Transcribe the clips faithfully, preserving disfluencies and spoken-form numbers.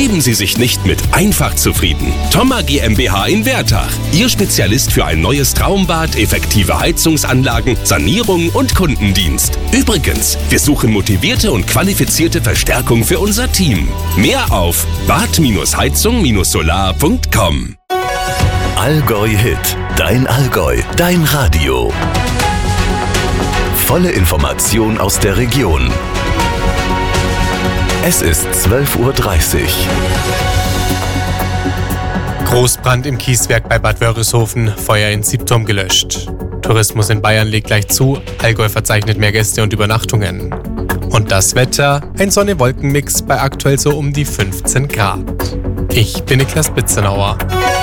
Geben Sie sich nicht mit einfach zufrieden. Thoma GmbH in Wertach. Ihr Spezialist für ein neues Traumbad, effektive Heizungsanlagen, Sanierung und Kundendienst. Übrigens, wir suchen motivierte und qualifizierte Verstärkung für unser Team. Mehr auf bad heizung solar punkt com. Allgäu Hit. Dein Allgäu. Dein Radio. Volle Information aus der Region. Es ist zwölf Uhr dreißig. Großbrand im Kieswerk bei Bad Wörishofen, Feuer in Siebturm gelöscht. Tourismus in Bayern legt gleich zu, Allgäu verzeichnet mehr Gäste und Übernachtungen. Und das Wetter, ein Sonne-Wolken-Mix bei aktuell so um die fünfzehn Grad. Ich bin Niklas Bitzenauer.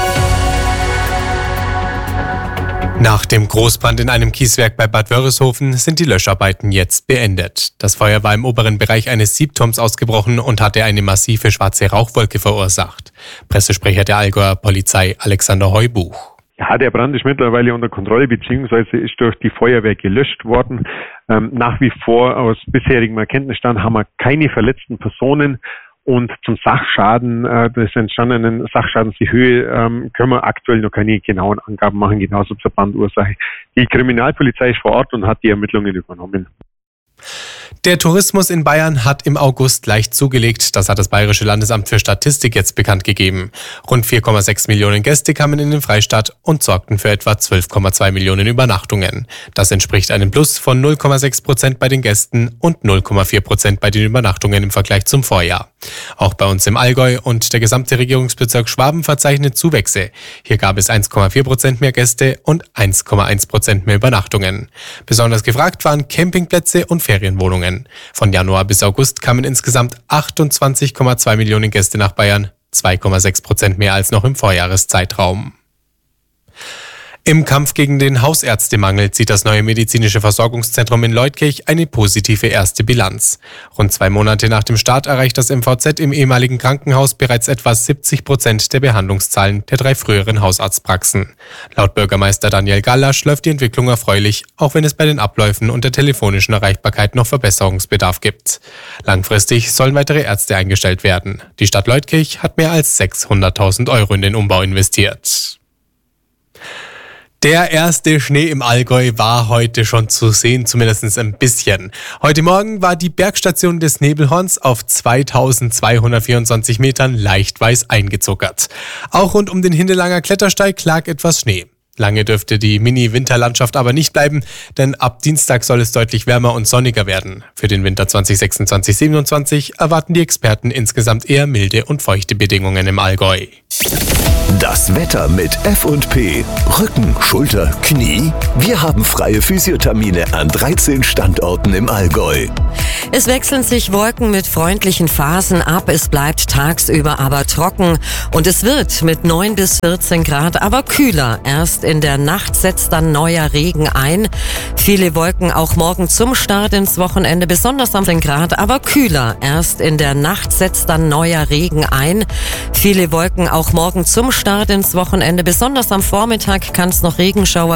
Nach dem Großbrand in einem Kieswerk bei Bad Wörishofen sind die Löscharbeiten jetzt beendet. Das Feuer war im oberen Bereich eines Siebturms ausgebrochen und hatte eine massive schwarze Rauchwolke verursacht. Pressesprecher der Allgäuer Polizei Alexander Heubuch. Ja, der Brand ist mittlerweile unter Kontrolle bzw. ist durch die Feuerwehr gelöscht worden. Ähm, nach wie vor aus bisherigem Erkenntnisstand haben wir keine verletzten Personen. Und zum Sachschaden, äh, des entstandenen Sachschadens, die Höhe, ähm, können wir aktuell noch keine genauen Angaben machen, genauso zur Brandursache. Die Kriminalpolizei ist vor Ort und hat die Ermittlungen übernommen. Der Tourismus in Bayern hat im August leicht zugelegt. Das hat das Bayerische Landesamt für Statistik jetzt bekannt gegeben. Rund vier Komma sechs Millionen Gäste kamen in den Freistaat und sorgten für etwa zwölf Komma zwei Millionen Übernachtungen. Das entspricht einem Plus von null Komma sechs Prozent bei den Gästen und null Komma vier Prozent bei den Übernachtungen im Vergleich zum Vorjahr. Auch bei uns im Allgäu und der gesamte Regierungsbezirk Schwaben verzeichnet Zuwächse. Hier gab es eins Komma vier Prozent mehr Gäste und eins Komma eins Prozent mehr Übernachtungen. Besonders gefragt waren Campingplätze und Ferienwohnungen. Von Januar bis August kamen insgesamt achtundzwanzig Komma zwei Millionen Gäste nach Bayern, zwei Komma sechs Prozent mehr als noch im Vorjahreszeitraum. Im Kampf gegen den Hausärztemangel zieht das neue medizinische Versorgungszentrum in Leutkirch eine positive erste Bilanz. Rund zwei Monate nach dem Start erreicht das M V Z im ehemaligen Krankenhaus bereits etwa siebzig Prozent der Behandlungszahlen der drei früheren Hausarztpraxen. Laut Bürgermeister Daniel Gallasch läuft die Entwicklung erfreulich, auch wenn es bei den Abläufen und der telefonischen Erreichbarkeit noch Verbesserungsbedarf gibt. Langfristig sollen weitere Ärzte eingestellt werden. Die Stadt Leutkirch hat mehr als sechshunderttausend Euro in den Umbau investiert. Der erste Schnee im Allgäu war heute schon zu sehen, zumindest ein bisschen. Heute Morgen war die Bergstation des Nebelhorns auf zweitausendzweihundertvierundzwanzig Metern leicht weiß eingezuckert. Auch rund um den Hindelanger Klettersteig lag etwas Schnee. Lange dürfte die Mini-Winterlandschaft aber nicht bleiben, denn ab Dienstag soll es deutlich wärmer und sonniger werden. Für den Winter zwanzig sechsundzwanzig siebenundzwanzig erwarten die Experten insgesamt eher milde und feuchte Bedingungen im Allgäu. Das Wetter mit F und P. Rücken, Schulter, Knie. Wir haben freie Physiothermine an dreizehn Standorten im Allgäu. Es wechseln sich Wolken mit freundlichen Phasen ab. Es bleibt tagsüber aber trocken. Und es wird mit neun bis vierzehn Grad aber kühler. Erst in der Nacht setzt dann neuer Regen ein. Viele Wolken auch morgen zum Start ins Wochenende. Besonders am zehn Grad aber kühler. Erst in der Nacht setzt dann neuer Regen ein. Viele Wolken auch morgen zum Start ins Wochenende. Besonders am Vormittag kann es noch Regenschauer